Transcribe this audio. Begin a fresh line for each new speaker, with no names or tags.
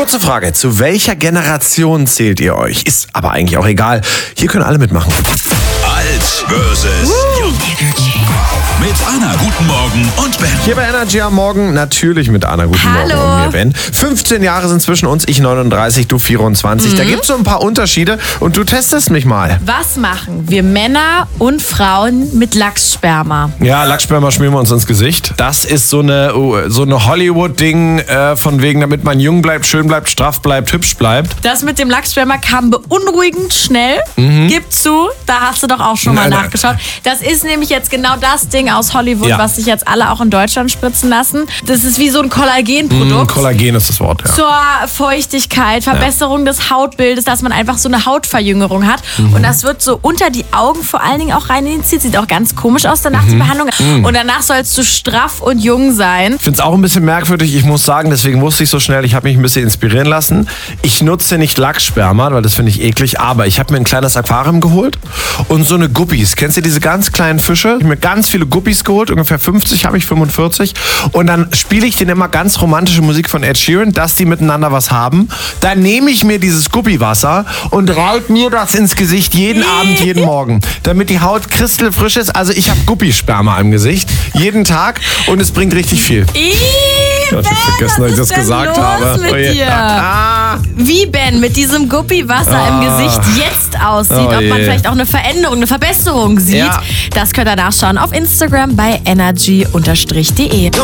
Kurze Frage, zu welcher Generation zählt ihr euch? Ist aber eigentlich auch egal. Hier können alle mitmachen.
Alt versus Jung. Mit Anna, guten Morgen und Ben.
Hier bei Energy am Morgen natürlich mit Anna, guten
Hallo.
Morgen und mir Ben. 15 Jahre sind zwischen uns, ich 39, du 24. Da gibt es so ein paar Unterschiede und du testest mich mal.
Was machen wir Männer und Frauen mit Lachssperma?
Ja, Lachssperma schmieren wir uns ins Gesicht. Das ist so eine Hollywood-Ding von wegen, damit man jung bleibt, schön bleibt, straff bleibt, hübsch bleibt.
Das mit dem Lachssperma kam beunruhigend schnell. Gib zu, da hast du doch auch schon mal
Nein.
nachgeschaut. Das ist nämlich jetzt genau das Ding aus Hollywood,
Ja.
was sich jetzt alle auch in Deutschland spritzen lassen. Das ist wie so ein Kollagenprodukt.
Kollagen ist das Wort, ja.
Zur Feuchtigkeit, Verbesserung des Hautbildes, dass man einfach so eine Hautverjüngerung hat. Und das wird so unter die Augen vor allen Dingen auch rein injiziert. Sieht auch ganz komisch aus danach, die Behandlung. Und danach sollst du straff und jung sein.
Ich finde es auch ein bisschen merkwürdig. Ich muss sagen, deswegen wusste ich so schnell, ich habe mich ein bisschen inspirieren lassen. Ich nutze nicht Lachssperma, weil das finde ich eklig, aber ich habe mir ein kleines Aquarium geholt und so eine Guppies. Kennst du diese ganz kleinen Fische? Ich habe mir ganz viele Guppies geholt, ungefähr 50 habe ich, 45. Und dann spiele ich denen immer ganz romantische Musik von Ed Sheeran, dass die miteinander was haben. Dann nehme ich mir dieses Guppiwasser und reibe mir das ins Gesicht jeden Abend, jeden Morgen, damit die Haut kristalfrisch ist. Also ich habe Guppisperma im Gesicht, jeden Tag und es bringt richtig viel.
Ich
hab vergessen, dass ich das gesagt habe.
Mit
Oh je.
dir? Wie Ben mit diesem Guppiwasser im Gesicht jetzt aussieht,
Oh
ob man
je.
vielleicht auch eine Veränderung, eine Verbesserung sieht,
Ja.
das könnt ihr nachschauen auf Instagram bei energy_de.